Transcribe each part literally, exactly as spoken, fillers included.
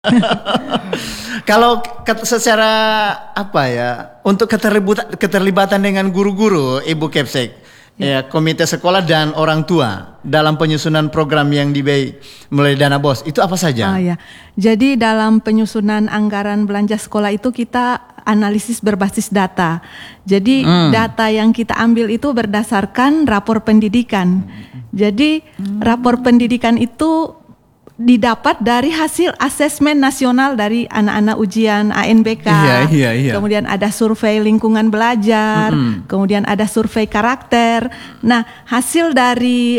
Kalau ket- secara apa ya, untuk keterlibatan, keterlibatan dengan guru-guru, Ibu Kepsek, ya, komite sekolah dan orang tua dalam penyusunan program yang dibiayai melalui dana BOS, itu apa saja? Ah, ya. Jadi dalam penyusunan anggaran belanja sekolah itu kita analisis berbasis data. Jadi hmm. data yang kita ambil itu berdasarkan rapor pendidikan. Jadi hmm. rapor pendidikan itu didapat dari hasil asesmen nasional dari anak-anak ujian A N B K. Iya, iya, iya. Kemudian ada survei lingkungan belajar, mm-hmm. kemudian ada survei karakter. Nah, hasil dari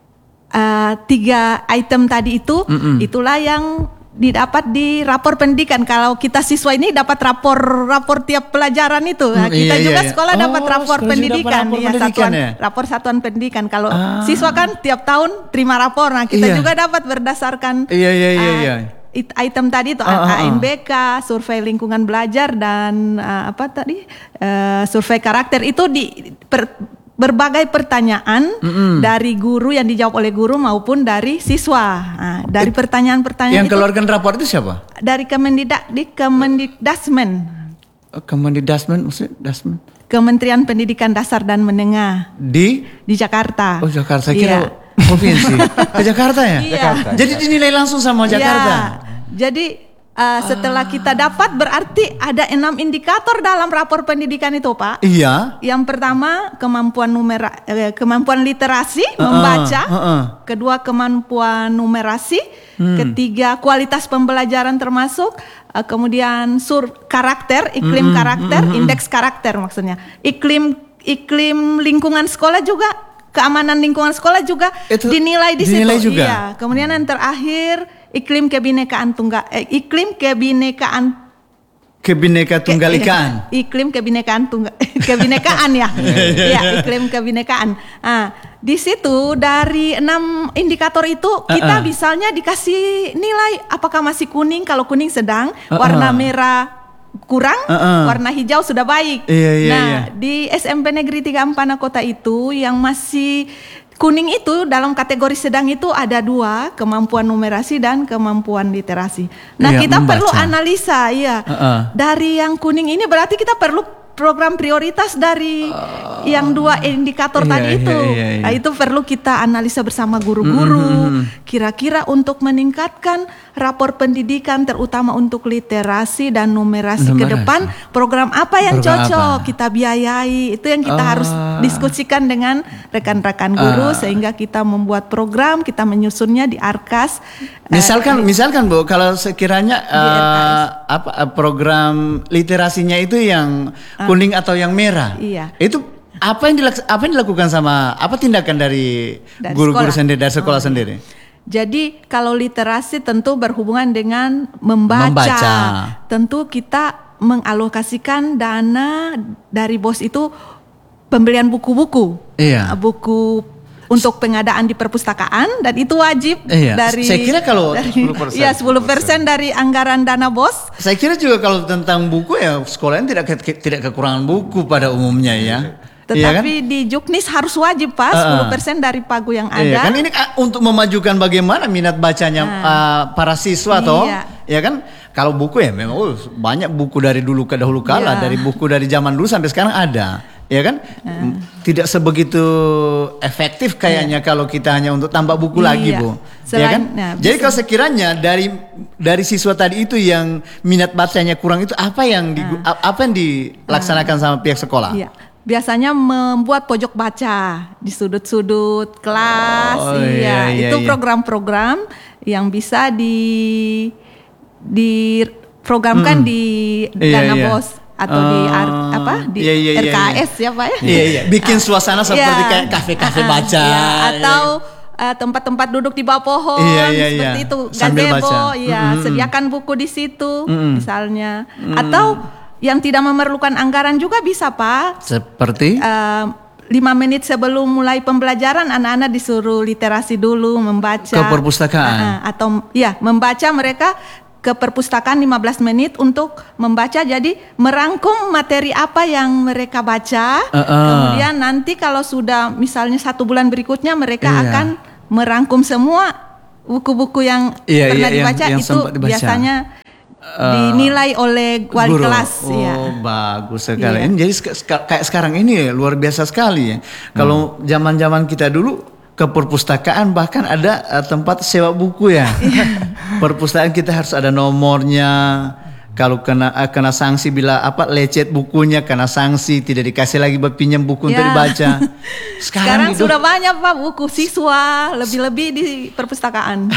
uh, tiga item tadi itu, mm-hmm. itulah yang didapat di rapor pendidikan. Kalau kita siswa ini dapat rapor rapor tiap pelajaran itu, nah, mm, kita iya, juga iya. sekolah Oh, dapat rapor sekolah pendidikan, rapor ya, pendidikan satuan ya? rapor satuan pendidikan. Kalau Ah. siswa kan tiap tahun terima rapor, nah kita Iya. juga dapat berdasarkan Iya, iya, iya, uh, iya. it- item tadi itu Ah, ah, A N B K, survei lingkungan belajar dan uh, apa tadi uh, survei karakter itu di per, berbagai pertanyaan Mm-mm. dari guru yang dijawab oleh guru maupun dari siswa. Nah, dari pertanyaan-pertanyaan Yang itu keluarkan rapor itu siapa? dari Kemendidak di Kemendikdasmen, Oh, Kemendikdasmen, maksudnya Dasmen Kementerian Pendidikan Dasar dan Menengah di di Jakarta. Oh, Jakarta. Saya kira Iya. provinsi. Ke Jakarta ya? Iya. Jakarta. Jadi dinilai langsung sama Jakarta. Ya, jadi uh, setelah kita dapat berarti ada enam indikator dalam rapor pendidikan itu, Pak. Iya. Yang pertama kemampuan numera, eh, kemampuan literasi Uh-uh, membaca, uh-uh. kedua kemampuan numerasi, hmm. ketiga kualitas pembelajaran termasuk, uh, kemudian sur karakter, iklim Mm-mm, karakter, mm-mm. indeks karakter maksudnya, iklim iklim lingkungan sekolah juga. Keamanan lingkungan sekolah juga Itu dinilai di dinilai situ. juga? Iya. Kemudian yang terakhir iklim kebinekaan tunggal eh, iklim kebinekaan Kebineka Tunggal Ikaan. Ke, iklim kebinekaan tunggal kebinekaan ya. Iya, iklim kebinekaan. Nah, di situ dari enam indikator itu kita Uh-uh. misalnya dikasih nilai apakah masih kuning, kalau kuning sedang, Uh-uh. warna merah kurang, Uh-uh. warna hijau sudah baik. Iya, iya, nah, iya. di S M P Negeri tiga Ampana Kota itu yang masih kuning itu dalam kategori sedang itu ada dua, kemampuan numerasi dan kemampuan literasi. Nah, Iya, kita membaca. perlu analisa, iya. Uh-uh. Dari yang kuning ini berarti kita perlu program prioritas dari uh, yang dua indikator iya, tadi iya, itu. iya, iya. Nah, itu perlu kita analisa bersama guru-guru. Mm-hmm. Kira-kira untuk meningkatkan rapor pendidikan terutama untuk literasi dan numerasi, ke Numerasi. depan, program apa yang Program cocok apa? kita biayai. Itu yang kita Ah. harus diskusikan dengan rekan-rekan guru Ah. sehingga kita membuat program, kita menyusunnya di Arkas. Misalkan, Eh, misalkan Bu, kalau sekiranya R K S. eh, apa eh, program literasinya itu yang kuning atau yang merah, Iya. itu apa yang dilaks- apa yang dilakukan sama apa tindakan dari, Dari guru-guru sekolah. sendiri dari sekolah Oh, sendiri? Jadi kalau literasi tentu berhubungan dengan membaca. Membaca. Tentu kita mengalokasikan dana dari BOS itu pembelian buku-buku. Iya. Buku untuk pengadaan di perpustakaan dan itu wajib Iya. dari Saya kira kalau dari, sepuluh persen. Iya, sepuluh persen dari anggaran dana BOS. Saya kira juga kalau tentang buku ya sekolah tidak ke- tidak kekurangan buku pada umumnya ya. Tetapi Iya kan? di Juknis harus wajib Pak, Uh-uh. sepuluh persen dari pagu yang ada. Iya kan ini ah, untuk memajukan bagaimana minat bacanya Nah. ah, para siswa toh. Iya. Ya kan? Kalau buku ya memang oh, banyak buku dari dulu ke dahulu kala, Iya. dari buku dari zaman dulu sampai sekarang ada. Ya kan? Nah. Tidak sebegitu efektif kayaknya kalau kita hanya untuk tambah buku Iya. lagi, Bu. ya Selain- kan? nah, Jadi bisa- kalau sekiranya dari dari siswa tadi itu yang minat bacanya kurang itu apa yang di, apa yang dilaksanakan sama pihak sekolah? Iya. Biasanya membuat pojok baca di sudut-sudut kelas, Oh, iya. iya, iya, Itu iya. program-program yang bisa di diprogramkan Mm. di Iya, dana iya. BOS atau di ar, Ah, apa di iya, iya, iya, R K S ya Pak ya. Iya, iya. Bikin suasana seperti Iya. kayak kafe-kafe Ah, baca. iya. Atau Iya. eh, tempat-tempat duduk di bawah pohon, Iya, iya, seperti iya. itu. Sambil Gazebo, baca. ya, Mm-mm. sediakan buku di situ, Mm-mm. misalnya. Atau yang tidak memerlukan anggaran juga bisa Pak. Seperti Eh, lima menit sebelum mulai pembelajaran anak-anak disuruh literasi dulu, membaca Ke perpustakaan. Ah, ah, atau ya membaca, mereka ke perpustakaan lima belas menit untuk membaca, jadi merangkum materi apa yang mereka baca. Uh-uh. Kemudian nanti kalau sudah misalnya satu bulan berikutnya mereka Iya. akan merangkum semua buku-buku yang Iya, pernah iya, dibaca yang- yang itu sempat dibaca. biasanya Eh, dinilai oleh wali guru. kelas. Oh, Ya. bagus sekali. Iya. Ini jadi sek- sek- kayak sekarang ini ya, luar biasa sekali ya. Kalau zaman-zaman kita dulu ke perpustakaan bahkan ada eh, tempat sewa buku ya. Perpustakaan kita harus ada nomornya. Kalau kena eh, kena sanksi bila apa lecet bukunya, kena sanksi, tidak dikasih lagi buat pinjam buku untuk Ya. dibaca. Sekarang hidup- sudah banyak Pak buku siswa, lebih-lebih di perpustakaan.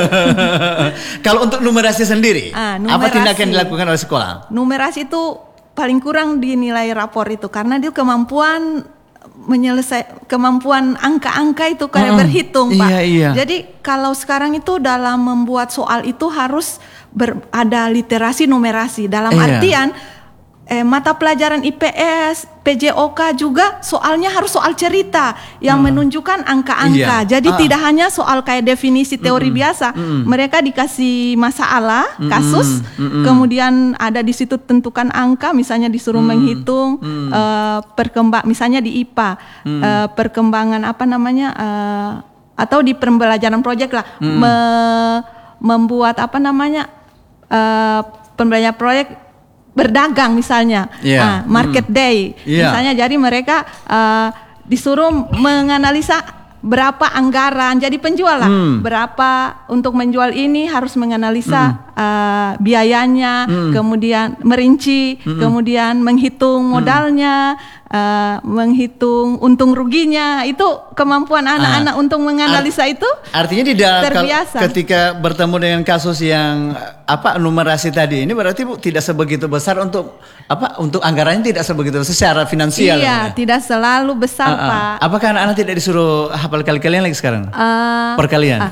Kalau untuk numerasi sendiri, Ah, apa numerasi. tindakan yang dilakukan oleh sekolah? Numerasi itu paling kurang dinilai rapor itu karena dia kemampuan menyelesai kemampuan angka-angka itu kayak Mm-mm. berhitung Pak. Iya, iya. Jadi kalau sekarang itu dalam membuat soal itu harus ber, ada literasi numerasi dalam Iya. artian eh, mata pelajaran I P S, P J O K juga soalnya harus soal cerita yang menunjukkan angka-angka. Iya. Jadi Ah. tidak hanya soal kayak definisi teori biasa. Mereka dikasih masalah, kasus, kemudian ada di situ tentukan angka, misalnya disuruh menghitung eh, perkembang, misalnya di I P A eh, perkembangan apa namanya eh, atau di pembelajaran proyek lah, me- membuat apa namanya eh, pembelajaran proyek berdagang misalnya, Iya. ah, market day, Iya. misalnya jadi mereka uh, disuruh menganalisa berapa anggaran jadi penjual lah, Hmm. berapa untuk menjual ini harus menganalisa uh, biayanya, kemudian merinci, kemudian menghitung modalnya, uh, menghitung untung ruginya, itu kemampuan anak-anak untuk menganalisa itu. Artinya di dalam kal- Terbiasa. ketika bertemu dengan kasus yang apa numerasi tadi ini berarti Bu tidak sebegitu besar untuk apa untuk anggarannya tidak sebegitu besar secara finansial. Iya, ya? tidak selalu besar Ah, ah. Pak. Apakah anak-anak tidak disuruh hafal kali-kalian lagi sekarang? Uh, Perkalian.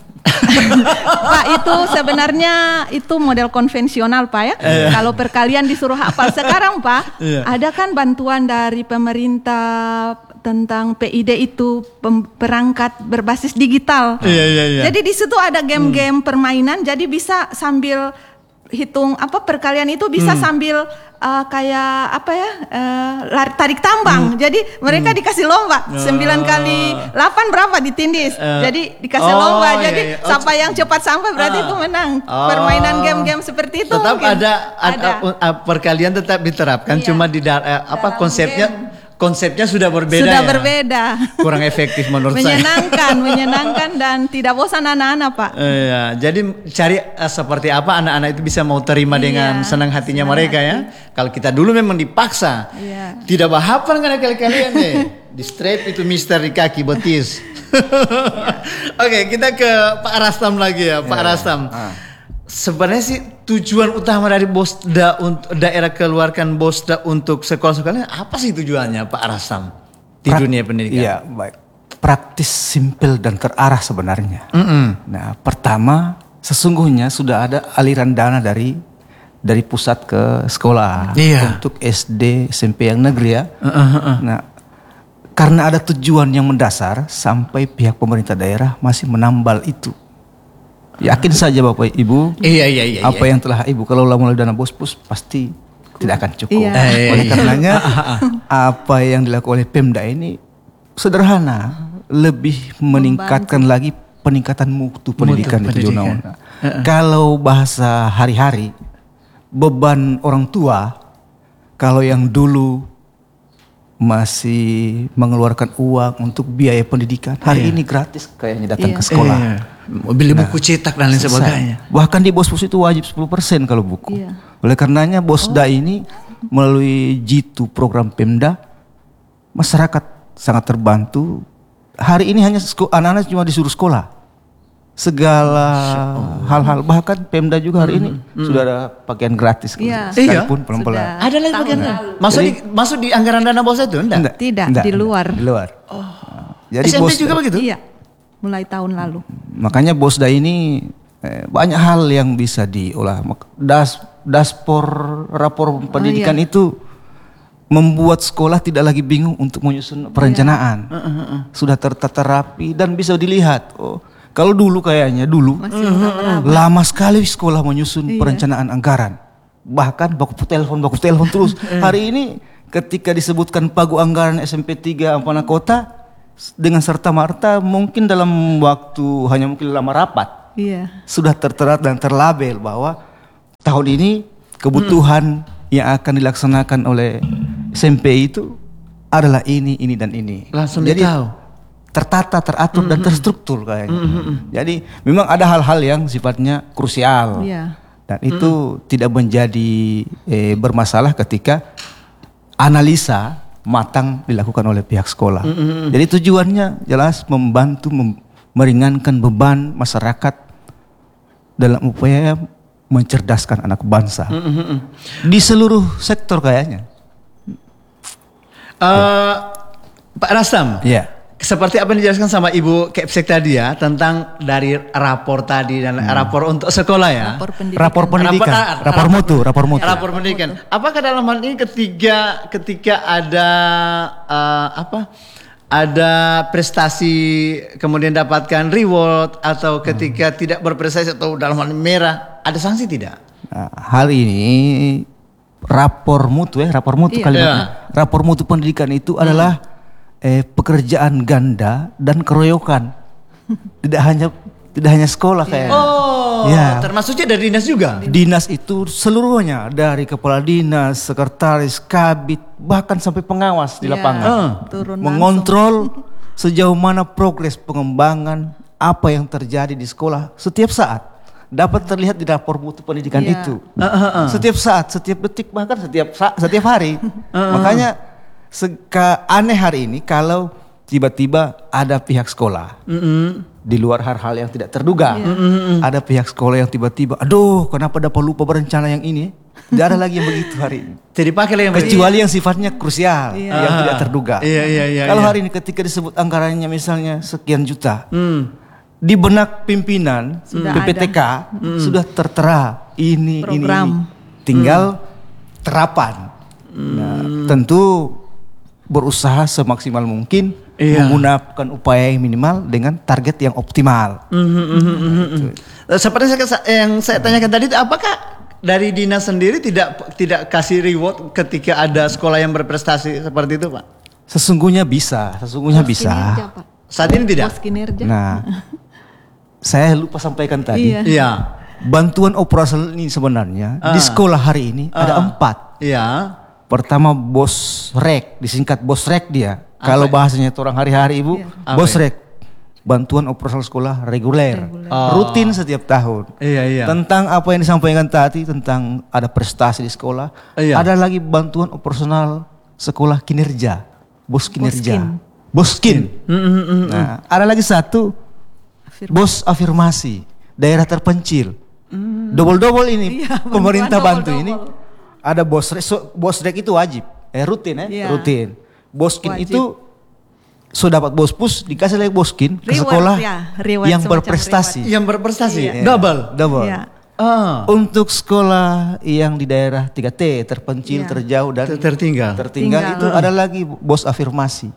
Pak, itu sebenarnya itu model konvensional Pak ya. Kalau perkalian disuruh hafal sekarang Pak, Iya. ada kan bantuan dari pemerintah tentang P I D itu pem- perangkat berbasis digital. Iya, iya, iya. Jadi di situ ada game-game permainan, jadi bisa sambil hitung apa perkalian itu bisa sambil uh, kayak apa ya uh, lari- tarik tambang. Jadi mereka dikasih lomba sembilan kali delapan berapa ditindis. Eh, jadi dikasih oh, lomba. iya, Jadi iya. Oh, siapa yang cepat sampai berarti Ah. itu menang. Oh. Permainan game-game seperti itu Tetap mungkin. ada, ada, Ada. uh, perkalian tetap diterapkan, Iya. cuma di da- eh, apa Dalam konsepnya konsepnya sudah berbeda. Sudah ya? berbeda. Kurang efektif menurut saya. menyenangkan, menyenangkan dan tidak bosan anak-anak Pak. Iya, jadi cari eh, seperti apa anak-anak itu bisa mau terima Iya, dengan senang hatinya senang mereka ya. Kalau kita dulu memang dipaksa, Iya. tidak bahapal kan kali-kalian deh. Di strap itu mister di kaki betis. Oke, kita ke Pak Rastam lagi ya, Pak Rastam. Sebenarnya sih tujuan utama dari Bosda untuk daerah keluarkan Bosda untuk sekolah-sekolahnya apa sih tujuannya Pak Rastam di Prak- dunia pendidikan? Iya, baik. Praktis, simpel dan terarah sebenarnya. Mm-mm. Nah, pertama sesungguhnya sudah ada aliran dana dari dari pusat ke sekolah Iya. untuk S D, S M P yang negeri ya. Nah, karena ada tujuan yang mendasar sampai pihak pemerintah daerah masih menambal itu. Yakin saja Bapak Ibu, Iya, iya, iya. apa iya. yang telah Ibu kalau melalui dana Bospus pasti tidak akan cukup. Iya. Eh, Oleh iya. karenanya apa yang dilakukan oleh Pemda ini sederhana, lebih meningkatkan lagi peningkatan mutu pendidikan itu pendidikan. Jona. Kalau bahasa hari-hari beban orang tua kalau yang dulu masih mengeluarkan uang untuk biaya pendidikan, hari ini gratis kayaknya datang Iya. ke sekolah. Iya. Beli buku cetak dan lain Selesai. sebagainya. Bahkan di Bospus itu wajib sepuluh persen kalau buku. Iya. Oleh karenanya Bosda ini melalui Jitu program Pemda, masyarakat sangat terbantu. Hari ini hanya seko- anak-anak cuma disuruh sekolah. Segala hal-hal, bahkan Pemda juga hari ini sudah ada pakaian gratis. Iya. Sekalipun Sudah. pelan-pelan. Ada lagi Tahun bagian lalu. masuk di masuk di anggaran dana bos itu enggak? Enggak, Tidak, enggak, di luar. Di luar. Jadi S M P Bosda- juga begitu? Iya. Mulai tahun lalu. Makanya Bosda ini eh, banyak hal yang bisa diolah. Mak- Das daspor rapor pendidikan iya. itu membuat sekolah tidak lagi bingung untuk menyusun perencanaan. Sudah tertata rapi dan bisa dilihat. Oh, kalau dulu kayaknya dulu Masih meraba-raba. lama sekali sekolah menyusun perencanaan anggaran. Bahkan baku telepon, baku telepon terus. Hari ini ketika disebutkan pagu anggaran S M P tiga Ampana Kota, dengan serta merta mungkin dalam waktu hanya mungkin lama rapat Iya. sudah tertera dan terlabel bahwa tahun ini kebutuhan hmm. yang akan dilaksanakan oleh S M P I itu adalah ini, ini dan ini. Langsung Jadi dia tahu. tertata, teratur mm-hmm. dan terstruktur kayaknya. Mm-hmm. Jadi memang ada hal-hal yang sifatnya krusial. Iya. Dan itu mm-hmm. tidak menjadi eh, bermasalah ketika analisa matang dilakukan oleh pihak sekolah. Mm-hmm. Jadi tujuannya jelas membantu mem- meringankan beban masyarakat dalam upaya mencerdaskan anak bangsa. Mm-hmm. Di seluruh sektor kayaknya. Uh, Pak Rastam. Iya. Yeah. Seperti apa yang dijelaskan sama Ibu Kepsek tadi ya, tentang dari rapor tadi dan hmm. rapor untuk sekolah ya. Rapor pendidikan. Rapor pendidikan, rapor, rapor, rapor mutu, rapor mutu. Rapor pendidikan. Apakah dalam hal ini ketika ketika ada uh, apa? Ada prestasi kemudian dapatkan reward atau ketika hmm. tidak berprestasi atau dalam hal ini merah, ada sanksi tidak? Nah, hal ini rapor mutu ya, rapor mutu iya. kalimatnya. Iya. Rapor mutu pendidikan itu hmm. adalah Eh, pekerjaan ganda dan keroyokan, tidak hanya tidak hanya sekolah kayak. Oh, ya. Termasuknya dari dinas juga. Dinas itu seluruhnya dari kepala dinas, sekretaris, kabit, bahkan sampai pengawas di lapangan, yeah. Turun mengontrol sejauh mana progres pengembangan apa yang terjadi di sekolah setiap saat. Dapat terlihat di rapor mutu pendidikan yeah. itu. Uh, uh, uh. Setiap saat, setiap detik, bahkan setiap sa- setiap hari. uh, uh. Makanya Seka aneh hari ini kalau tiba-tiba ada pihak sekolah mm-hmm. di luar hal-hal yang tidak terduga. Yeah. Mm-hmm. Ada pihak sekolah yang tiba-tiba, aduh kenapa dapat lupa berencana yang ini? Tidak ada lagi yang begitu hari ini. Jadi pakai yang kecuali yang sifatnya krusial, yeah. yang ah. tidak terduga. Iya, iya, iya, kalau iya. hari ini ketika disebut anggarannya misalnya sekian juta, mm. di benak pimpinan sudah P P T K mm. sudah tertera ini, program. ini, ini. Tinggal mm. terapan. Mm. Nah, tentu berusaha semaksimal mungkin iya. menggunakan upaya yang minimal dengan target yang optimal. Mm-hmm, mm-hmm, mm-hmm. Seperti yang saya tanyakan tadi, apakah dari dinas sendiri tidak tidak kasih reward ketika ada sekolah yang berprestasi seperti itu, Pak? Sesungguhnya bisa, sesungguhnya bos bisa. Kinerja, Pak. Saat ini tidak. Bos kinerja. Nah, saya lupa sampaikan tadi. Iya. iya. Bantuan operasional ini sebenarnya uh. di sekolah hari ini uh. ada empat. Iya. Pertama bos rek, disingkat bos rek dia. Apa kalau bahasanya orang hari-hari Ibu, iya. bos rek. Bantuan operasional sekolah reguler, reguler. Oh. rutin setiap tahun. Iya, iya. Tentang apa yang disampaikan tadi tentang ada prestasi di sekolah, iya. ada lagi bantuan operasional sekolah kinerja, bos kinerja, boskin. Bos mm-hmm. Nah, ada lagi satu afirmasi. Bos afirmasi daerah terpencil. Mm. Double-double ini iya, pemerintah bantu double, ini. Ada bos rek, so, bos rek itu wajib, eh rutin ya, yeah. rutin. Boskin wajib. Itu sudah dapat bos pus dikasih lagi boskin ke sekolah ya, yang berprestasi. Reward. Yang berprestasi, yeah. double, double. Yeah. Ah. Untuk sekolah yang di daerah tiga T terpencil, yeah. terjauh dan tertinggal, tertinggal Tinggal. Itu uh. ada lagi bos afirmasi.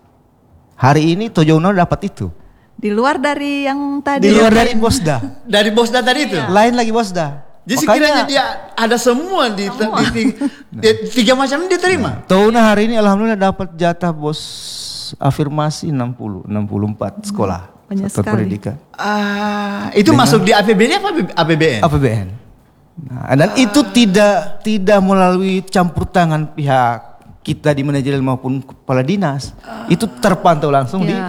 Hari ini Tojono dapat itu. Di luar dari yang tadi. Di luar dari Bosda. Dari Bosda tadi itu. Iya. Lain lagi Bosda. Jadi sekiranya dia ada semua di, semua. di, di, di tiga macam dia terima. Nah, Tona hari ini alhamdulillah dapat jatah bos afirmasi enam puluh, enam puluh empat sekolah banyak sektor pendidikan. Ah, itu dengan masuk di A P B D apa A P B N? A P B N. Nah, dan ah. itu tidak tidak melalui campur tangan pihak kita di manajerial maupun kepala dinas. Ah. Itu terpantau langsung ya. di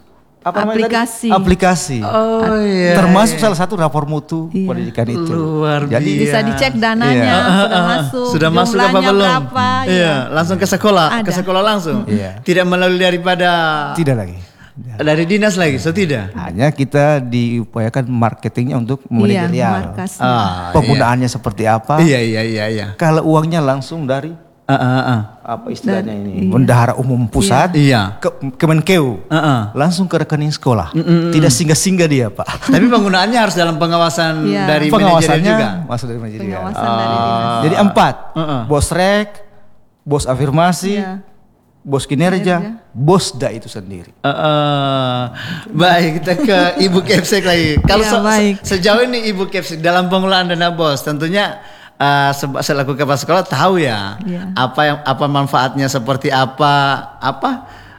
apa aplikasi. Aplikasi. Oh iya. Termasuk iya. salah satu rapor mutu iya. pendidikan itu. Luar biasa. Jadi bisa dicek dananya iya. sudah masuk. Sudah masuk apa belum? Berapa, iya, ya. langsung ke sekolah, Ada. ke sekolah langsung. Iya. Tidak melalui daripada Tidak lagi. Dari dinas lagi, so tidak. Hanya kita diupayakan marketingnya untuk manajerial. Iya, ah, Penggunaannya iya. seperti apa? Iya iya iya iya. Kalau uangnya langsung dari Uh, uh, uh. apa istilahnya Dan, ini iya. bendahara umum pusat iya. ke Kemenkeu uh, uh. langsung ke rekening sekolah mm, mm, mm. tidak singgah-singgah dia Pak. Tapi penggunaannya harus dalam pengawasan iya. dari pengawasannya juga masuk dari manajerial. Pengawasan dari dinas. Jadi empat uh, uh. bos rek, bos afirmasi, iya. bos kinerja, kinerja. Bosda itu sendiri. Uh, uh. Baik, kita ke Ibu Kepsek lagi. Kalau ya, se baik. sejauh ini Ibu Kepsek dalam pengelolaan dana bos, tentunya uh, selaku kepala sekolah tahu ya, ya. apa yang apa manfaatnya seperti apa apa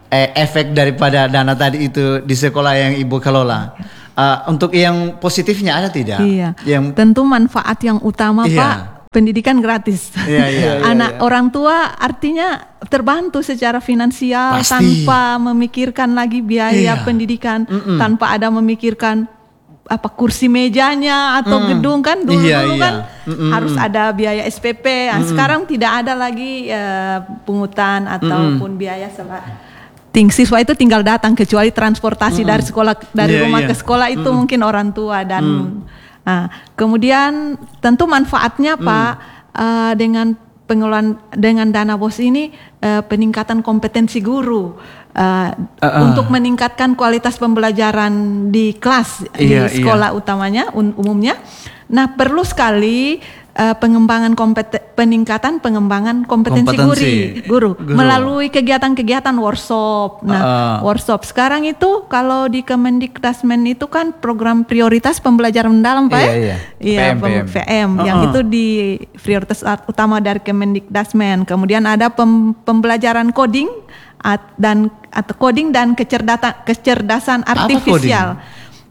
eh, efek daripada dana tadi itu di sekolah yang Ibu kelola. Uh, untuk yang positifnya ada tidak? Iya. Yang tentu manfaat yang utama iya. Pak, pendidikan gratis. Iya, iya, Anak iya, iya. orang tua artinya terbantu secara finansial. Pasti. Tanpa memikirkan lagi biaya Iya. pendidikan, Mm-mm. tanpa ada memikirkan apa kursi mejanya atau Mm. gedung kan dulu Iya, dulu iya. kan Mm-mm. harus ada biaya S P P. Nah, sekarang tidak ada lagi eh, pungutan ataupun biaya sela- Ting siswa itu tinggal datang, kecuali transportasi dari sekolah dari Iya, rumah iya. ke sekolah itu mungkin orang tua dan nah, kemudian tentu manfaatnya Pak eh, dengan pengelolaan dengan dana B O S ini eh, peningkatan kompetensi guru eh, Uh-uh. untuk meningkatkan kualitas pembelajaran di kelas Iya, di sekolah utamanya un- umumnya. Nah, perlu sekali eh, pengembangan kompeten- peningkatan pengembangan kompetensi, Kompetensi. guru, guru Guru. melalui kegiatan-kegiatan workshop. Nah, Uh-uh. workshop sekarang itu kalau di Kemendikdasmen itu kan program prioritas pembelajaran mendalam Pak. Iya, ya? iya. Iya, P M, pem- P M. V M yang Uh-uh. itu di prioritas utama dari Kemendikdasmen. Kemudian ada pem- pembelajaran coding at- dan atau coding dan kecerdasan kecerdasan artifisial.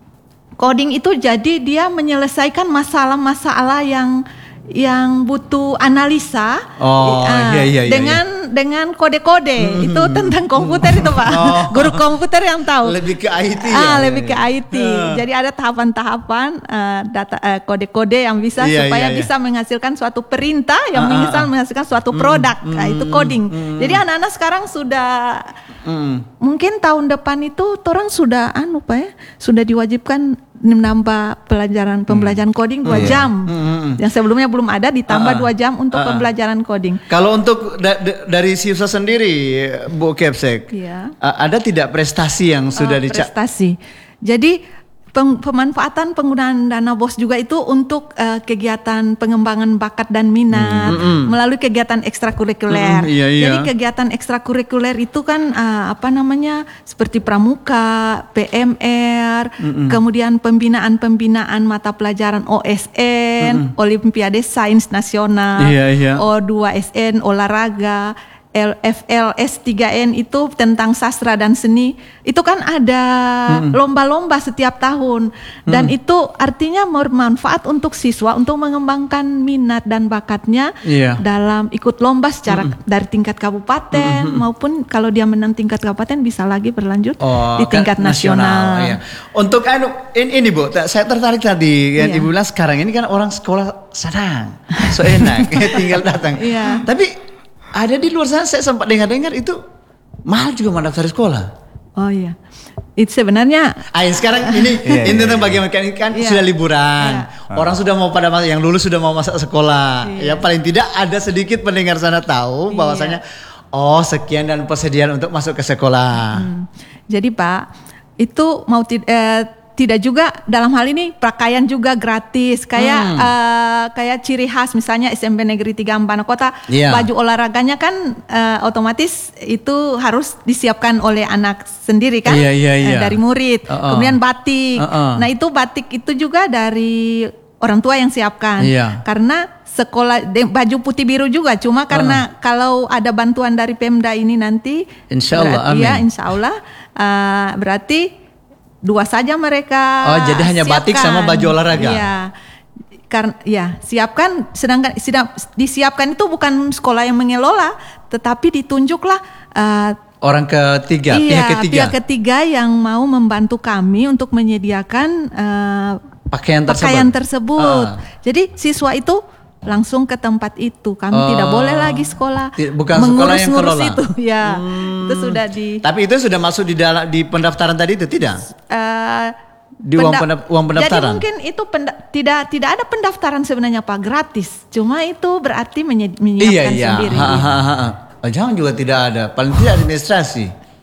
Coding itu jadi dia menyelesaikan masalah-masalah yang yang butuh analisa. Oh, Ah, iya, iya, iya, dengan dengan kode-kode itu tentang komputer itu Pak. Oh. Guru komputer yang tahu. Lebih ke I T Ah, ya? lebih ke I T. Ah. Jadi ada tahapan-tahapan eh, data eh, kode-kode yang bisa Iya, supaya iya, iya. bisa menghasilkan suatu perintah yang Ah, ah, bisa ah. menghasilkan suatu produk. Nah, itu coding. Jadi anak-anak sekarang sudah Mm. mungkin tahun depan itu orang sudah anu Pak ya, sudah diwajibkan menambah pelajaran pembelajaran coding dua Iya. jam. Mm, mm, mm. Yang sebelumnya belum ada ditambah Ah, ah. dua jam untuk Ah, ah. pembelajaran coding. Kalau untuk da- da- dari siswa sendiri, Bu Kepsek, Iya. uh, ada tidak prestasi yang sudah Uh, dicapai? prestasi. Jadi peng- pemanfaatan penggunaan dana B O S juga itu untuk uh, kegiatan pengembangan bakat dan minat melalui kegiatan ekstrakurikuler. Mm, iya, iya. Jadi kegiatan ekstrakurikuler itu kan uh, apa namanya seperti pramuka, P M R, kemudian pembinaan-pembinaan mata pelajaran O S N, Olimpiade Sains Nasional, Iya, iya. O dua S N olahraga. L F L S tiga N itu tentang sastra dan seni itu kan ada lomba-lomba setiap tahun dan itu artinya bermanfaat untuk siswa untuk mengembangkan minat dan bakatnya Iya. dalam ikut lomba secara dari tingkat kabupaten maupun kalau dia menang tingkat kabupaten bisa lagi berlanjut Oh, di kan tingkat nasional. iya. Untuk anu ini, ini Bu, ta- saya tertarik tadi kan Iya. Ibu bilang sekarang ini kan orang sekolah senang, so enak, tinggal datang. Iya. Tapi ada di luar sana saya sempat dengar-dengar itu mahal juga mendaftar sekolah. Oh iya, itu sebenarnya Ah, sekarang ini Iya, ini iya, tentang bagaimana kan, kan Iya. sudah liburan, Iya. orang sudah mau pada masa yang lulus sudah mau masuk sekolah. Iya. Ya paling tidak ada sedikit pendengar sana tahu Iya. bahwasanya oh sekian dan persediaan untuk masuk ke sekolah. Hmm. Jadi Pak, itu mau ti- eh, tidak juga dalam hal ini pakaian juga gratis kayak Hmm. eh, kayak ciri khas misalnya S M P Negeri tiga Ampana Kota Iya. baju olahraganya kan eh, otomatis itu harus disiapkan oleh anak sendiri kan. Iya, iya, Eh, iya. dari murid. Uh-uh. Kemudian batik. Uh-uh. Nah, itu batik itu juga dari orang tua yang siapkan. Iya. Karena sekolah de- baju putih biru juga cuma karena kalau ada bantuan dari Pemda ini nanti Insya Allah, berarti ya amin. insya Allah uh, berarti dua saja mereka Oh, jadi hanya batik siapkan. sama baju olahraga? Iya. Karena ya siapkan sedangkan sedang disiapkan itu bukan sekolah yang mengelola tetapi ditunjuklah uh, Orang ketiga, iya, pihak ketiga, pihak ketiga yang mau membantu kami untuk menyediakan uh, pakaian tersebut. pakaian tersebut. Ah. Jadi siswa itu langsung ke tempat itu. Kami Oh. tidak boleh lagi sekolah Ti- bukan sekolah yang mengurus-ngurus kelola. itu. Ya, Hmm. itu sudah di Tapi itu sudah masuk di dalam di pendaftaran tadi itu tidak? eh, Di uang penda- pendap- uang pendaftaran? Jadi mungkin itu penda- tidak tidak ada pendaftaran sebenarnya Pak, gratis. Cuma itu berarti menye- menyiapkan Iya iya. sendiri. Ha, ha, ha, ha. Oh, jangan juga tidak ada. Paling tidak administrasi.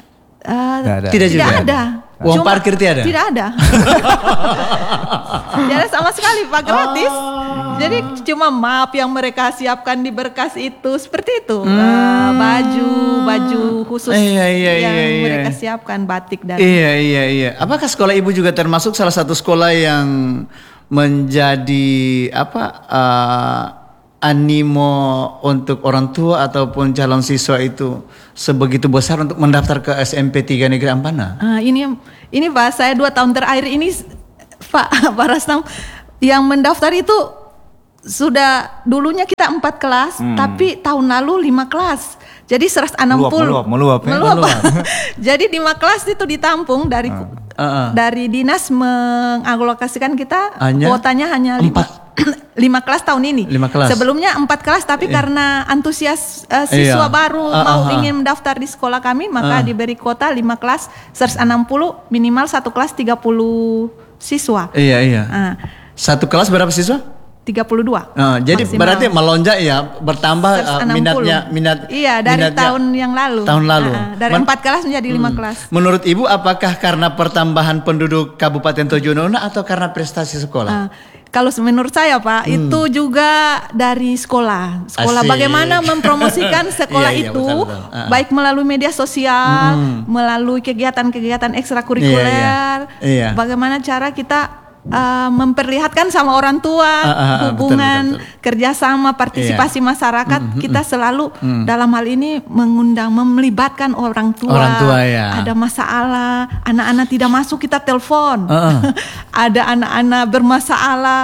Eh, Tidak ada. Tidak juga ada. Uang parkir tidak ada? Tidak ada. Tidak ada sama sekali Pak, gratis. Ah. Jadi cuma map yang mereka siapkan di berkas itu seperti itu. Hmm. Eh, baju, baju khusus Iya, iya, yang iya, iya. mereka siapkan batik dan Iya iya iya. Apakah sekolah ibu juga termasuk salah satu sekolah yang menjadi apa? uh, animo untuk orang tua ataupun calon siswa itu sebegitu besar untuk mendaftar ke S M P tiga Negeri Ampana? Ah, ini ini Pak, saya dua tahun terakhir ini Pak Pak Rastam yang mendaftar itu sudah dulunya kita empat kelas, hmm. tapi tahun lalu lima kelas. Jadi seratus enam puluh meluap, meluap, meluap, meluap. Jadi lima kelas itu ditampung dari uh. Uh-uh. dari dinas mengalokasikan kita hanya kuotanya hanya lima, lima kelas tahun ini. Lima kelas. Sebelumnya empat kelas, tapi eh. karena antusias uh, siswa iya. baru uh, mau uh, ingin mendaftar di sekolah kami, maka uh. diberi kuota lima kelas seratus enam puluh, minimal satu kelas tiga puluh siswa. Iya iya. Uh. Satu kelas berapa siswa? tiga puluh dua. Oh, jadi maksimal. Berarti melonjak ya, bertambah uh, minatnya minat. Iya, dari minatnya, tahun yang lalu. Tahun lalu. Uh, dari Men- empat kelas menjadi lima hmm. kelas. Menurut Ibu, apakah karena pertambahan penduduk Kabupaten Tojo Una Una atau karena prestasi sekolah? Uh, kalau menurut saya Pak, hmm. itu juga dari sekolah. Sekolah Asik. Bagaimana mempromosikan sekolah iya, iya, itu, betul, betul. Uh. baik melalui media sosial, hmm. melalui kegiatan-kegiatan ekstrakurikuler. Iya, iya. Iya. Bagaimana cara kita Uh, memperlihatkan sama orang tua uh, uh, uh, hubungan betul, betul. kerjasama partisipasi yeah. masyarakat mm-hmm. kita selalu mm. dalam hal ini mengundang melibatkan orang tua, orang tua ya. Ada masalah anak-anak tidak masuk kita telepon uh, uh. ada anak-anak bermasalah.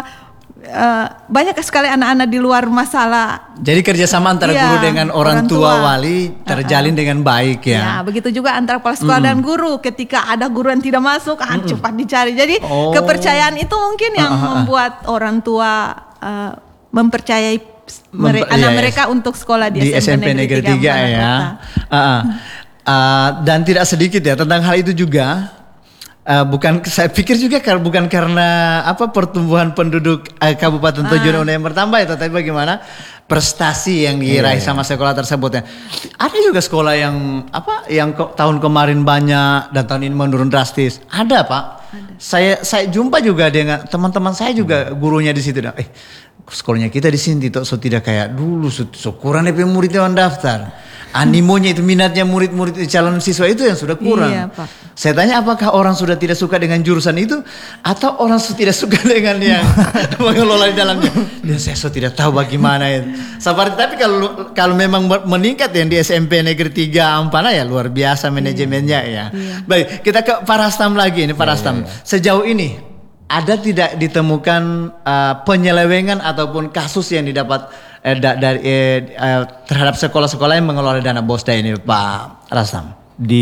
Uh, banyak sekali anak-anak di luar masalah. Jadi kerjasama antara ya, guru dengan orang, orang tua, tua wali terjalin uh, uh. dengan baik ya. Ya, begitu juga antara kepala sekolah mm. dan guru. Ketika ada guru yang tidak masuk, ah, cepat dicari. Jadi oh. kepercayaan itu mungkin yang uh, uh, uh. membuat orang tua uh, mempercayai mere- Mem- anak iya, mereka iya. untuk sekolah di, di S M P Negeri tiga ya. Uh, uh. Uh, dan tidak sedikit ya tentang hal itu juga. Uh, bukan, saya pikir juga karena bukan karena apa pertumbuhan penduduk uh, Kabupaten Tojo Una yang bertambah ya, tapi bagaimana prestasi yang diraih yeah. sama sekolah tersebut ya. Ada juga sekolah yang apa yang ke, tahun kemarin banyak dan tahun ini menurun drastis. Ada Pak. Ada. Saya saya jumpa juga dengan teman-teman saya juga gurunya di situ. Eh sekolahnya kita di sini tuh so tidak kayak dulu, syukuran so, muridnya mendaftar. Animonya itu, minatnya murid-murid calon siswa itu yang sudah kurang. Iya, Pak. Saya tanya apakah orang sudah tidak suka dengan jurusan itu atau orang sudah tidak suka dengan yang mengelola di dalamnya. Dan saya sudah tidak tahu bagaimana itu. Seperti tapi kalau kalau memang meningkat yang di S M P Negeri tiga Ampana ya luar biasa manajemennya iya. ya. Iya. Baik, kita ke Pak Rastam lagi ini Pak iya, Rastam. Iya, iya. Sejauh ini ada tidak ditemukan uh, penyelewengan ataupun kasus yang didapat Eh, da, dari eh, eh, terhadap sekolah-sekolah yang mengelola dana Bosda ini Pak Rastam?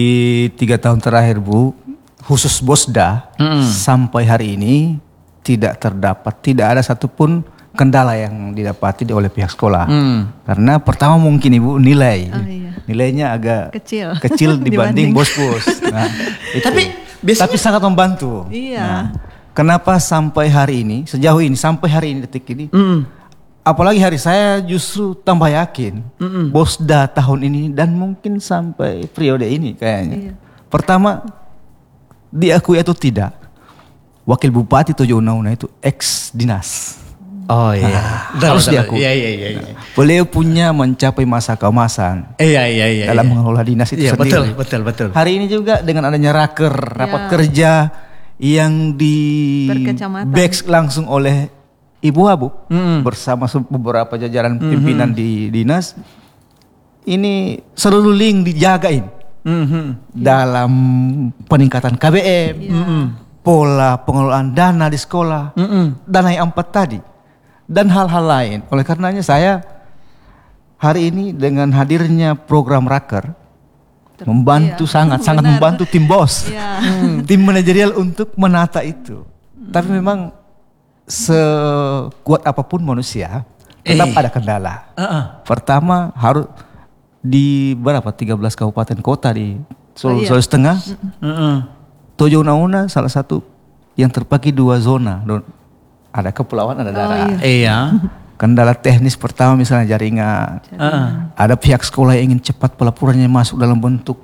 Di tiga tahun terakhir Bu, khusus Bosda mm-hmm. sampai hari ini tidak terdapat, tidak ada satupun kendala yang didapati oleh pihak sekolah. Mm. Karena pertama mungkin Ibu nilai, oh, iya. nilainya agak kecil, kecil dibanding bos-bos. Nah, tapi biasanya, tapi sangat membantu. Iya. Nah, kenapa sampai hari ini, sejauh ini, sampai hari ini detik ini? Mm. Apalagi hari saya justru tambah yakin Mm-mm. Bosda tahun ini dan mungkin sampai periode ini kayaknya. Iya. Pertama, diakui atau tidak, Wakil Bupati Tojo Una Una itu ex dinas. Oh iya, nah, harus diakui. Iya, iya, iya, iya. Beliau punya mencapai masa keemasan. Iya, iya, iya. Dalam iya. mengelola dinas itu iya, sendiri. Betul, betul, betul. Hari ini juga dengan adanya raker, rapat ya. kerja yang di back langsung oleh Ibu Abu mm. bersama beberapa jajaran mm-hmm. pimpinan di dinas ini seluruh link dijagain mm-hmm. dalam peningkatan K B M, yeah. mm-hmm. pola pengelolaan dana di sekolah, mm-hmm. dana yang empat tadi dan hal-hal lain. Oleh karenanya saya hari ini dengan hadirnya program Raker membantu iya. sangat sangat membantu tim bos, yeah. tim manajerial untuk menata itu. Mm. Tapi memang sekuat apapun manusia tetap eh. ada kendala. Uh-uh. Pertama harus di berapa tiga belas kabupaten kota di Sul- oh, iya. Sulawesi Tengah. Uh-uh. Tojo Una Una salah satu yang terbagi dua zona. Ada kepulauan, ada darat. Oh, iya. Kendala teknis pertama misalnya jaringan. Uh-uh. Ada pihak sekolah yang ingin cepat pelaporannya masuk dalam bentuk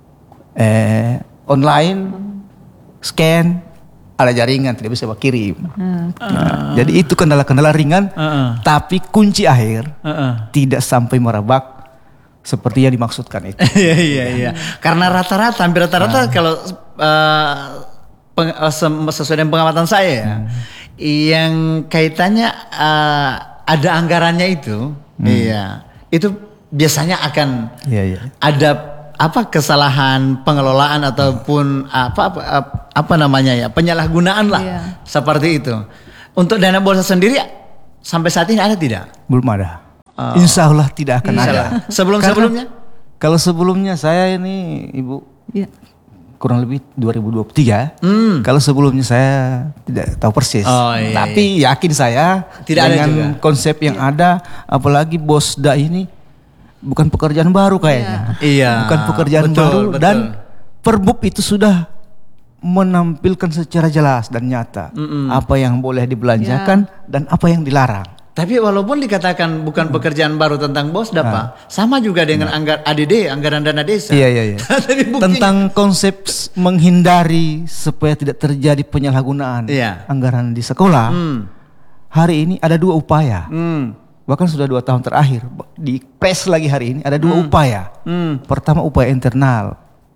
eh, online, scan. Ada jaringan tidak bisa kirim. Hmm. Nah, uh. Jadi itu kendala-kendala ringan, uh-uh. tapi kunci akhir uh-uh. tidak sampai merebak seperti yang dimaksudkan itu. Iya iya iya. Karena rata-rata, hampir rata-rata uh. kalau uh, peng, uh, sesuai dengan pengamatan saya ya, hmm. yang kaitannya uh, ada anggarannya itu, hmm. iya, itu biasanya akan Iya, iya. ada apa kesalahan pengelolaan ataupun apa apa, apa namanya ya penyalahgunaan lah Iya. seperti itu. Untuk dana bos sendiri sampai saat ini ada tidak? Belum ada. Oh. Insya Allah tidak akan Insya ada. Allah. Sebelum-sebelumnya? Karena kalau sebelumnya saya ini Ibu Iya. kurang lebih dua ribu dua puluh tiga. Hmm. Kalau sebelumnya saya tidak tahu persis. Oh, iya, Tapi yakin saya Tidak ada dengan juga. konsep yang ada, apalagi Bosda ini bukan pekerjaan baru kayaknya. Iya. Bukan pekerjaan betul, baru betul. dan Perbup itu sudah menampilkan secara jelas dan nyata Mm-mm. apa yang boleh dibelanjakan dan apa yang dilarang. Tapi walaupun dikatakan bukan pekerjaan baru tentang bos Pak, sama juga dengan anggar A D D, anggaran dana desa. Iya, iya, iya. Tapi buktinya- Tentang konsep s- menghindari supaya tidak terjadi penyalahgunaan Iya. anggaran di sekolah. Hmm. Hari ini ada dua upaya. Hmm. Bahkan sudah dua tahun terakhir di press lagi hari ini ada dua upaya. Hmm. Pertama upaya internal.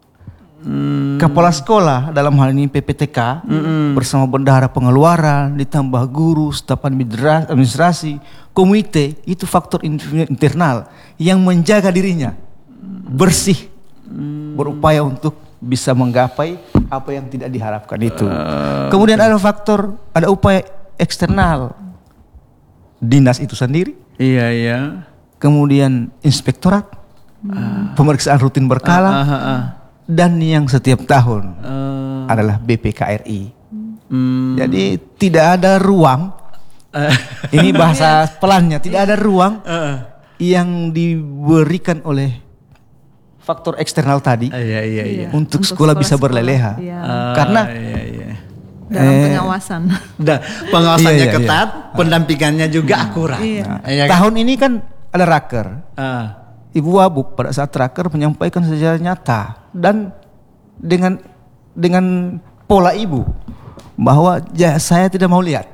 Kepala sekolah dalam hal ini P P T K bersama bendahara pengeluaran ditambah guru, staf administra- administrasi, komite itu faktor in- internal yang menjaga dirinya bersih, berupaya untuk bisa menggapai apa yang tidak diharapkan itu. Kemudian ada faktor, ada upaya eksternal, dinas itu sendiri, Iya, iya. kemudian inspektorat, pemeriksaan rutin berkala. Ah, ah, ah. Dan yang setiap tahun Eh, adalah B P K R I. hmm. Jadi tidak ada ruang. Ini bahasa pelannya, tidak ada ruang Eh, yang diberikan oleh faktor eksternal tadi iya, iya, iya. untuk sekolah bisa berleleha. Iya. Ah, Karena iya, iya. Dalam Eh, pengawasan. Dan pengawasannya Iya, iya, ketat, pendampingannya juga akurat. Iya. Iya kan? tahun ini kan ada raker. Ah. Ibu Wabuk pada saat raker menyampaikan secara nyata dan dengan dengan pola ibu bahwa ya, saya tidak mau lihat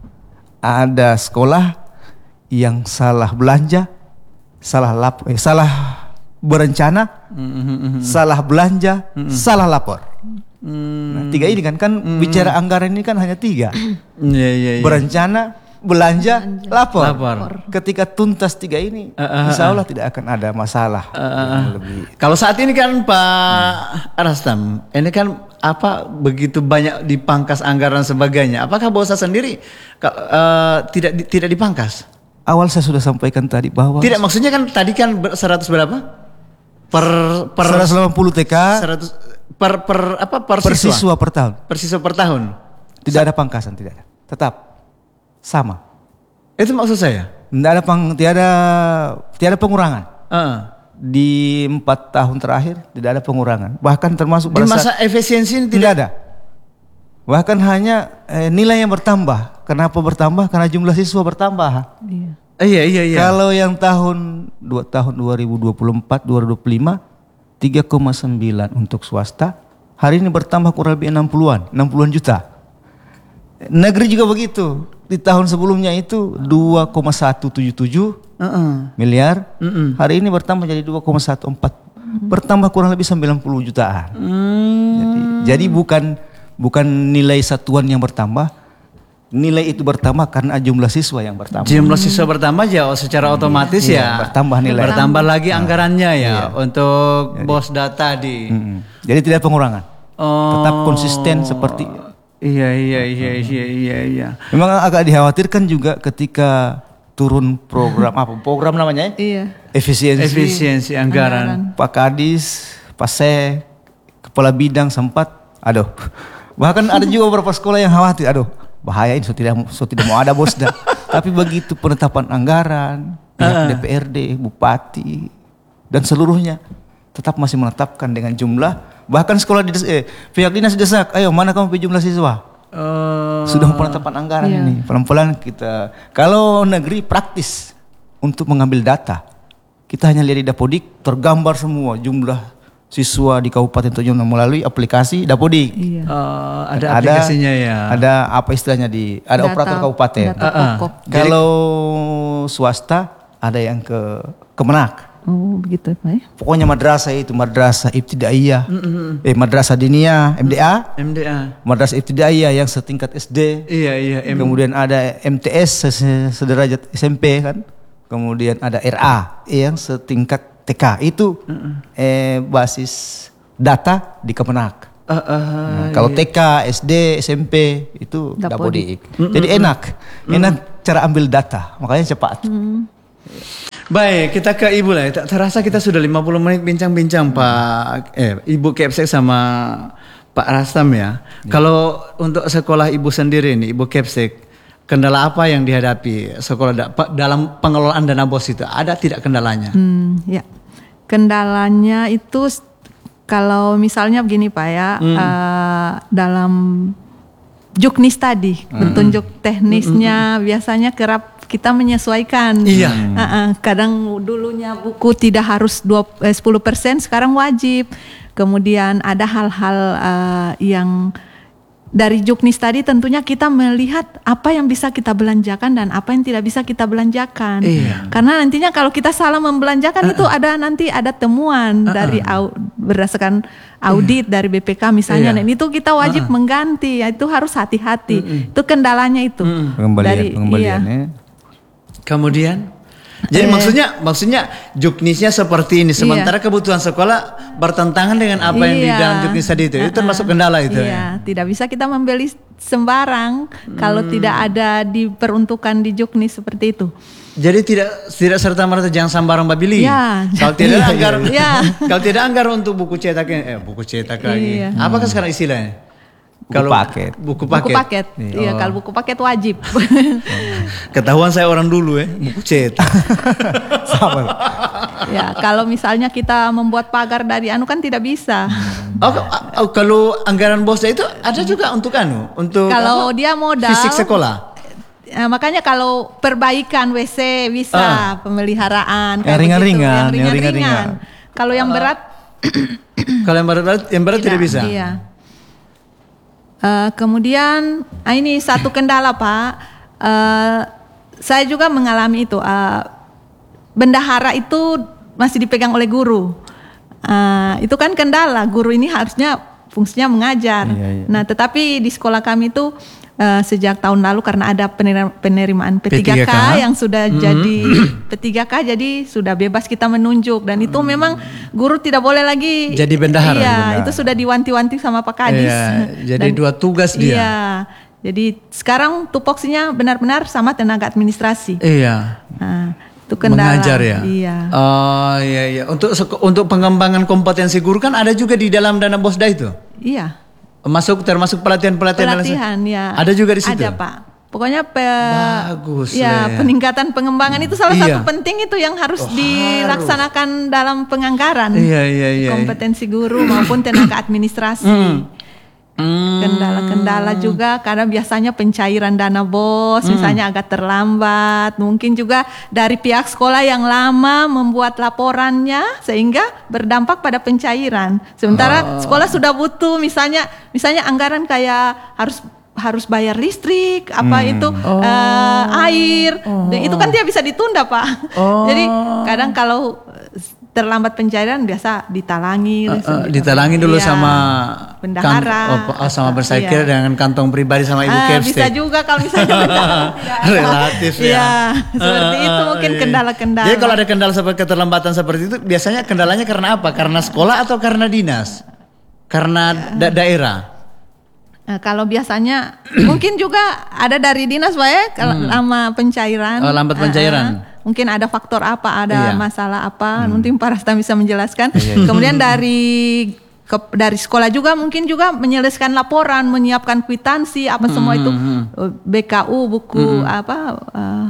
ada sekolah yang salah belanja, salah lap, eh, salah berencana, salah belanja, salah lapor. Nah, tiga ini kan kan bicara anggaran ini kan hanya tiga, Iya, iya, iya. berencana, belanja, lapor. Lapor. Ketika tuntas tiga ini, Uh, uh, insya Allah tidak akan ada masalah. yang lebih. Kalau saat ini kan Pak Rastam, ini kan apa begitu banyak dipangkas anggaran sebagainya. Apakah Bosa sendiri ka- eh, tidak di- tidak dipangkas? Awal saya sudah sampaikan tadi bahwa Tidak, maksudnya kan tadi kan ber- seratus berapa? Per per seratus delapan puluh T K seratus per per apa per, per siswa? siswa per tahun. Per siswa per tahun. Tidak ada pangkasan, tidak ada. Tetap sama. Itu maksud saya. Tidak ada pang, tiada tiada pengurangan. Heeh. Di empat tahun terakhir tidak ada pengurangan. Bahkan termasuk Di pada masa saat efisiensi ini tidak tidak ada. Bahkan hanya eh, nilai yang bertambah. Kenapa bertambah? Karena jumlah siswa bertambah. Iya. Eh, iya iya iya. Kalau yang tahun dua tahun dua ribu dua puluh empat dua ribu dua puluh lima tiga koma sembilan untuk swasta, hari ini bertambah kurang lebih enam puluhan, enam puluhan juta. Negeri juga begitu. Di tahun sebelumnya itu dua koma satu tujuh tujuh Heeh. miliar. Mm-mm. Hari ini bertambah jadi dua koma satu empat. Bertambah kurang lebih sembilan puluh jutaan. Hmm. Jadi, jadi bukan bukan nilai satuan yang bertambah, nilai itu bertambah karena jumlah siswa yang bertambah. Jumlah siswa bertambah ya secara otomatis Iya, ya bertambah nilai. Bertambah lagi anggarannya ya untuk bos data di. Mm-mm. Jadi tidak pengurangan. Oh. Tetap konsisten seperti. Iya iya iya iya iya iya. Memang agak dikhawatirkan juga ketika turun program apa program namanya ya? Iya. Efisiensi. Efisiensi anggaran. Pak Kadis, Pak Se, Kepala Bidang sempat, aduh. Bahkan ada juga beberapa sekolah yang khawatir, aduh bahaya ini, so tidak, so tidak mau ada bosda. Tapi begitu penetapan anggaran, pihak D P R D, Bupati, dan seluruhnya tetap masih menetapkan dengan jumlah. Bahkan sekolah di eh, pihak dinas desak, ayo mana kamu punya jumlah siswa? Oh. Sudah penetapan anggaran Iya. ini, pelan-pelan kita. Kalau negeri praktis untuk mengambil data, kita hanya lihat di Dapodik tergambar semua jumlah siswa di Kabupaten Tojo melalui aplikasi Dapodik. Iya. Oh, ada aplikasinya ya. Ada apa istilahnya di ada Data- operator kabupaten. Data Ah, ah. pokok. Kalau swasta ada yang ke Kemenak. Oh begitu Pak ya. Pokoknya madrasah itu madrasah ibtidaiyah, mm-hmm. eh madrasah diniyah M D A, M D A, madrasah ibtidaiyah yang setingkat S D. Iya iya. M- Kemudian ada M T S sederajat S M P kan. Kemudian ada R A yang setingkat T K. Itu mm-hmm. eh basis data di Kemenak. Uh, uh, nah, kalau iya. T K, S D, S M P itu Dapodik. Mm-hmm. Jadi enak, enak mm-hmm. cara ambil data, makanya cepat. Mm-hmm. Baik, kita ke Ibu lah. Tak terasa kita sudah lima puluh menit bincang-bincang Pak eh Ibu Kepsek sama Pak Rastam ya. ya. Kalau untuk sekolah Ibu sendiri nih, Ibu Kepsek, kendala apa yang dihadapi sekolah da- dalam pengelolaan dana B O S itu? Ada tidak kendalanya? Hmm, ya. Kendalanya itu kalau misalnya begini Pak ya, hmm. uh, dalam juknis tadi, hmm. petunjuk teknisnya hmm. biasanya kerap kita menyesuaikan. Iya. Uh, uh, kadang dulunya buku tidak harus sepuluh persen, sekarang wajib. Kemudian ada hal-hal uh, yang dari juknis tadi tentunya kita melihat apa yang bisa kita belanjakan dan apa yang tidak bisa kita belanjakan. Iya. Karena nantinya kalau kita salah membelanjakan uh, uh. itu ada nanti ada temuan uh, uh. dari au, berdasarkan audit iya. dari B P K misalnya. Iya. Dan itu kita wajib uh, uh. mengganti. Itu harus hati-hati. Uh, uh. Itu kendalanya itu. Uh, uh. Pengembalian, dari, pengembaliannya. Iya. Kemudian, jadi eh. maksudnya, maksudnya juknisnya seperti ini. Sementara iya. kebutuhan sekolah bertentangan dengan apa yang iya. di dalam juknis tadi itu. Itu termasuk kendala itu. Iya, ya? Tidak bisa kita membeli sembarang hmm. kalau tidak ada diperuntukkan di juknis seperti itu. Jadi tidak tidak serta merta jangan sembarang babili. Ya. Kalau tidak anggar, ya. kalau tidak anggar untuk buku cetaknya, eh buku cetak lagi. Iya. Apakah sekarang istilahnya? Buku kalau paket. Buku paket. Buku paket. Iya, iya oh. Kalau buku paket wajib. Ketahuan saya orang dulu ya, buku cetak. Sama. Ya, kalau misalnya kita membuat pagar dari anu kan tidak bisa. Oh, oh kalau anggaran bosnya itu ada juga untuk anu, untuk kalau apa? Dia modal fisik sekolah. Ya, makanya kalau perbaikan W C bisa, ah. pemeliharaan yang ringan-ringan, yang ringan-ringan. Kalau yang berat kalau yang berat yang berat tidak, tidak bisa. Iya. Uh, kemudian ah ini satu kendala Pak, uh, saya juga mengalami itu. Uh, bendahara itu masih dipegang oleh guru. Uh, itu kan kendala. Guru ini harusnya fungsinya mengajar. Iya, iya. Nah, tetapi di sekolah kami itu uh, sejak tahun lalu karena ada penerimaan P tiga K yang sudah hmm. jadi P tiga K, jadi sudah bebas kita menunjuk dan itu hmm. memang guru tidak boleh lagi jadi bendahara. Iya, bendahara. Itu sudah diwanti-wanti sama Pak Kadis. Iya, jadi dan, dua tugas dia. Iya. Jadi sekarang tupoksinya benar-benar sama tenaga administrasi. Iya. Nah, itu kendala. Mengajar ya. Iya. Oh iya iya. Untuk untuk pengembangan kompetensi guru kan ada juga di dalam dana BOSDA itu. Iya. Masuk termasuk pelatihan-pelatihan. Pelatihan ya. Ada juga di situ. Ada Pak. Pokoknya pe, bagus. Ya, ya peningkatan pengembangan itu salah iya. satu penting itu yang harus oh, dilaksanakan harus. dalam penganggaran. Iya iya iya. Kompetensi guru maupun tenaga administrasi. Mm. Kendala-kendala juga karena biasanya pencairan dana B O S hmm. misalnya agak terlambat. Mungkin juga dari pihak sekolah yang lama membuat laporannya sehingga berdampak pada pencairan. Sementara oh. sekolah sudah butuh misalnya misalnya anggaran kayak harus harus bayar listrik, apa hmm. itu oh. uh, air. Oh. Dan itu kan dia bisa ditunda, Pak. Oh. Jadi kadang kalau terlambat pencairan biasa ditalangi, uh, uh, ditalangi dulu iya. sama bendahara, kan, oh, sama bersaikir iya. dengan kantong pribadi sama Ibu uh, Kepsek. Bisa juga kalau misalnya bendahara. Relatif ya. Iya, seperti uh, itu mungkin iya. kendala-kendala. Jadi kalau ada kendala seperti keterlambatan seperti itu, biasanya kendalanya karena apa? Karena sekolah atau karena dinas? Karena da- daerah? Nah, kalau biasanya mungkin juga ada dari dinas, Pak ya, kalau hmm. lama pencairan. Oh, lambat pencairan. Uh, uh, mungkin ada faktor apa, ada iya. masalah apa, hmm. mungkin Pak Rastam bisa menjelaskan. Iya, iya. Kemudian dari ke, dari sekolah juga mungkin juga menyelesaikan laporan, menyiapkan kwitansi apa hmm. semua itu B K U buku hmm. apa uh,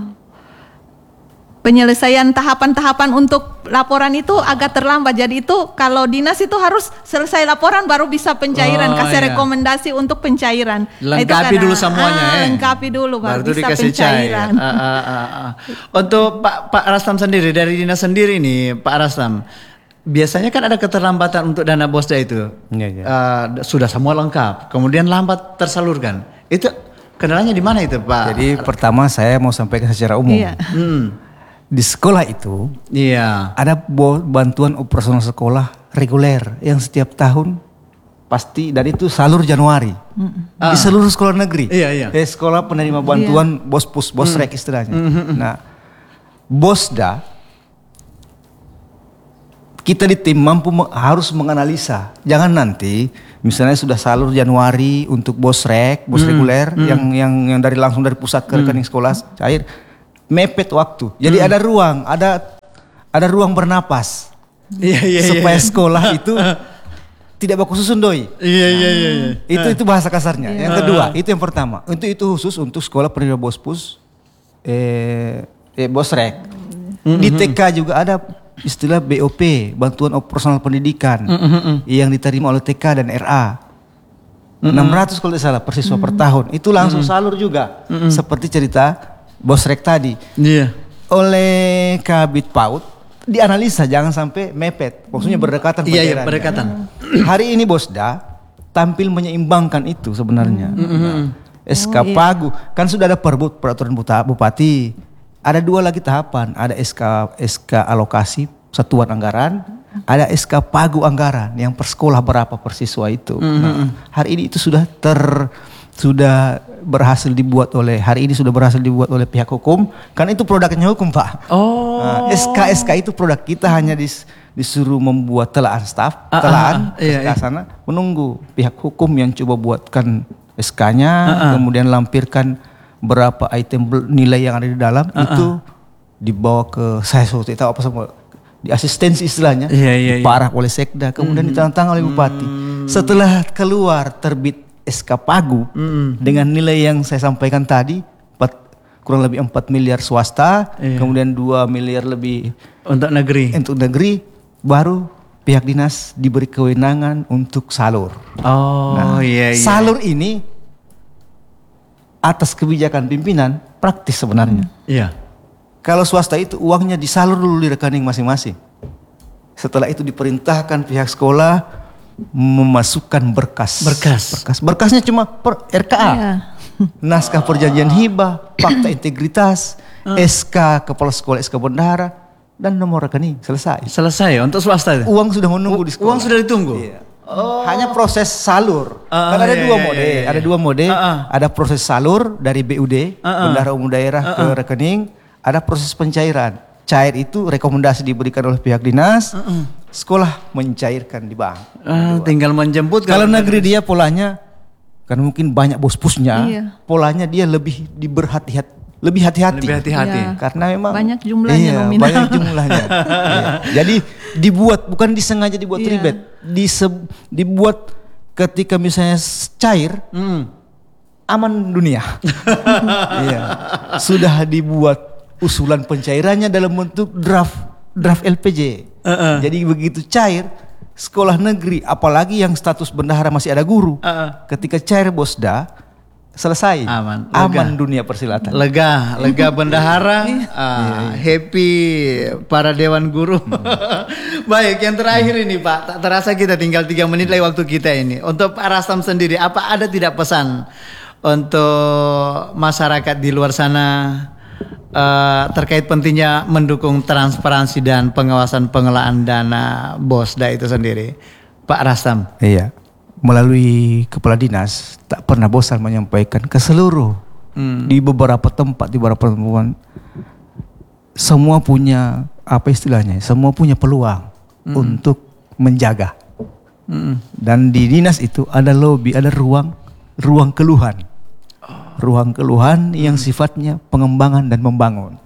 penyelesaian tahapan-tahapan untuk laporan itu agak terlambat. Jadi itu kalau dinas itu harus selesai laporan baru bisa pencairan, oh, kasih iya. rekomendasi untuk pencairan. Lengkapi nah, karena, dulu semuanya. Ah, eh. Lengkapi dulu baru, baru bisa pencairan. Ah, ah, ah, ah. Untuk Pak Pak Rastam sendiri dari dinas sendiri nih, Pak Rastam, biasanya kan ada keterlambatan untuk dana BOSDA itu. Ya, ya. Uh, sudah semua lengkap, kemudian lambat tersalurkan. Itu kendalanya di mana itu, Pak? Jadi pertama saya mau sampaikan secara umum. Iya. Hmm. di sekolah itu Iya. ada bo- bantuan operasional sekolah reguler yang setiap tahun pasti, dan itu salur Januari Ah. di seluruh sekolah negeri. Iya, iya. Eh, sekolah penerima bantuan bospus, bosrek istilahnya. Nah, Bosda kita di tim mampu me- harus menganalisa. Jangan nanti misalnya sudah salur Januari untuk bosrek, bos reguler yang yang yang dari langsung dari pusat ke rekening sekolah cair, mepet waktu. Jadi ada ruang, ada ada ruang bernapas. Iya, iya, iya. supaya sekolah itu tidak baku susun doi. Iya, iya, iya, iya. Itu itu bahasa kasarnya. Yang kedua, itu yang pertama. Untuk itu khusus untuk sekolah penerima bospus, eh, eh bosrek. Di T K juga ada istilah B O P, bantuan operasional pendidikan, yang diterima oleh T K dan R A. enam ratus kalau tidak salah per siswa per tahun. Itu langsung salur juga. Seperti cerita bosrek tadi. Iya. Oleh Kabit PAUD dianalisa jangan sampai mepet, maksudnya berdekatan Iya, iya, pencairannya. berdekatan. Hari ini Bosda tampil menyeimbangkan itu sebenarnya. Nah, S K Pagu kan sudah ada perbut peraturan buta- bupati. Ada dua lagi tahapan, ada S K S K alokasi satuan anggaran, ada S K Pagu anggaran yang per sekolah berapa per siswa itu. Nah, hari ini itu sudah ter sudah berhasil dibuat oleh hari ini sudah berhasil dibuat oleh pihak hukum, karena itu produknya hukum, Pak. Oh. Nah, S K S K itu produk kita, hanya dis, disuruh membuat telaan staf, Ah, telaan ah, ah, iya, ke iya. sana, menunggu pihak hukum yang coba buatkan S K-nya, Ah, ah. kemudian lampirkan berapa item bel- nilai yang ada di dalam, Ah, itu dibawa ke saya so, tidak tahu apa semua, di asistensi istilahnya, Iya, iya, iya. parah oleh Sekda, kemudian ditandatangani oleh bupati. Setelah keluar terbit S K Pagu dengan nilai yang saya sampaikan tadi, empat, kurang lebih empat miliar swasta, Iya. kemudian dua miliar lebih Untuk negeri. untuk negeri, baru pihak dinas diberi kewenangan untuk salur. Oh, iya, iya. Salur ini atas kebijakan pimpinan praktis sebenarnya. Iya. Kalau swasta itu uangnya disalur dulu di rekening masing-masing. Setelah itu diperintahkan pihak sekolah memasukkan berkas. Berkas. Berkas. Berkasnya cuma per R K A. Iya. Naskah perjanjian hibah, fakta integritas, S K kepala sekolah, S K bendahara, dan nomor rekening. Selesai. Selesai untuk swasta itu. Uang sudah menunggu di sekolah. Uang sudah ditunggu. Iya. Hanya proses salur. Ah, kan ada iya, dua iya, mode, iya, iya. ada dua mode. Ah, ah. Ada proses salur dari B U D, Ah, ah. Bendahara Umum Daerah ke rekening. Ada proses pencairan. Cair itu rekomendasi diberikan oleh pihak dinas. Sekolah mencairkan di bank. Ah, tinggal menjemput. Kalau negeri dia polanya, kan mungkin banyak bos-bosnya, Iya. polanya dia lebih diberhati-hati, lebih hati-hati. Lebih hati-hati. Iya. Karena memang Banyak jumlahnya iya, nominal. banyak jumlahnya. Iya. Jadi dibuat, bukan disengaja dibuat Iya. ribet, Dise- dibuat ketika misalnya cair, Hmm. aman dunia. Iya. Sudah dibuat usulan pencairannya dalam bentuk draft draft L P J. Uh-uh. Jadi begitu cair, sekolah negeri, apalagi yang status bendahara masih ada guru, Uh-uh. ketika cair Bosda, selesai, Aman, lega. aman dunia persilatan. Lega, lega bendahara, Iya. ah, happy para dewan guru. Baik, yang terakhir ini Pak, tak terasa kita tinggal tiga menit lagi waktu kita ini. Untuk Pak Rastam sendiri, apa ada tidak pesan untuk masyarakat di luar sana eh, terkait pentingnya mendukung transparansi dan pengawasan pengelolaan dana Bosda itu sendiri, Pak Rastam? Iya, melalui kepala dinas tak pernah bosan menyampaikan ke seluruh di beberapa tempat, di beberapa tempat, semua punya apa istilahnya, semua punya peluang untuk menjaga. Dan di dinas itu ada lobby, ada ruang, ruang keluhan, ruang keluhan yang sifatnya pengembangan dan membangun.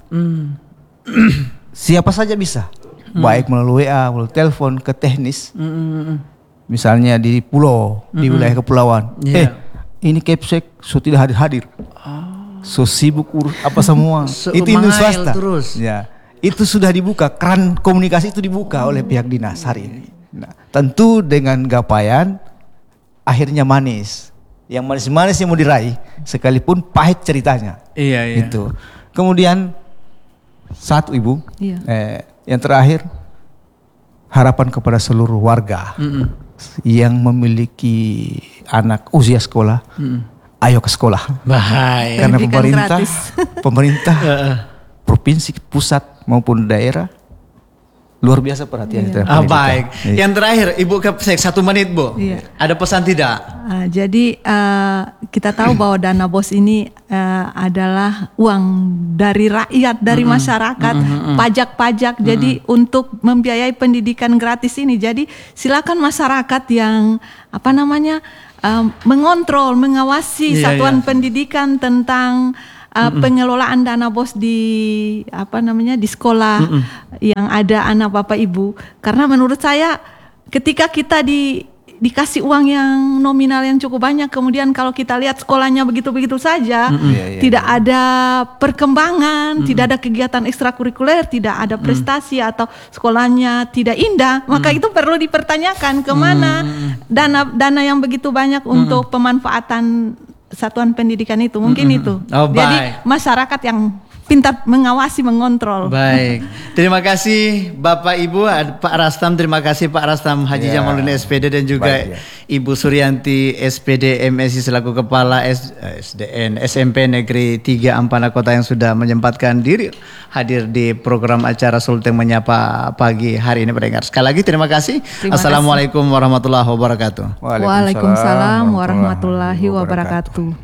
Siapa saja bisa, baik melalui W A, melalui telepon, ke teknis. Misalnya di pulau, di wilayah kepulauan. Iya. Eh, ini Kepsek so tidak hadir-hadir. So sibuk urus apa semua. So, itu ini mengail swasta. terus. Ya, itu sudah dibuka, keran komunikasi itu dibuka oleh pihak dinas hari ini. Nah, tentu dengan gapaian akhirnya manis. Yang manis-manis yang mau diraih, sekalipun pahit ceritanya. Iya, iya. Itu. Kemudian satu ibu, Iya. eh, yang terakhir harapan kepada seluruh warga yang memiliki anak usia sekolah, ayo ke sekolah. Bahaya. Karena Pendidikan pemerintah, gratis. pemerintah, provinsi, pusat maupun daerah luar biasa perhatian Iya. Ah, pendidikan. baik. Iya. Yang terakhir, Ibu Kapsek, satu menit Bu. Iya. Ada pesan tidak? Uh, jadi uh, kita tahu bahwa dana bos ini uh, adalah uang dari rakyat, dari masyarakat, pajak-pajak. Jadi untuk membiayai pendidikan gratis ini, jadi silakan masyarakat yang apa namanya uh, mengontrol, mengawasi Iya, satuan iya. pendidikan tentang uh, pengelolaan dana bos di apa namanya di sekolah yang ada anak bapak ibu. Karena menurut saya ketika kita di dikasih uang yang nominal yang cukup banyak, kemudian kalau kita lihat sekolahnya begitu-begitu saja, Iya, iya, tidak ada perkembangan, tidak ada kegiatan ekstrakurikuler, tidak ada prestasi atau sekolahnya tidak indah, maka itu perlu dipertanyakan kemana dana dana yang begitu banyak untuk pemanfaatan satuan pendidikan itu, mungkin itu. Oh, Jadi baik. masyarakat yang pintar mengawasi, mengontrol. Baik, terima kasih Bapak Ibu, Ad- Pak Rastam, terima kasih Pak Rastam Haji Ya. Jamaluddin S P D dan juga Baik, ya. Ibu Suryanti S P D M Si selaku Kepala S- eh, S D N S M P Negeri tiga Ampana Kota yang sudah menyempatkan diri hadir di program acara Sulteng Menyapa pagi hari ini pendengar. Sekali lagi terima kasih. Terima Assalamualaikum warahmatullahi wabarakatuh. Waalaikumsalam warahmatullahi wabarakatuh.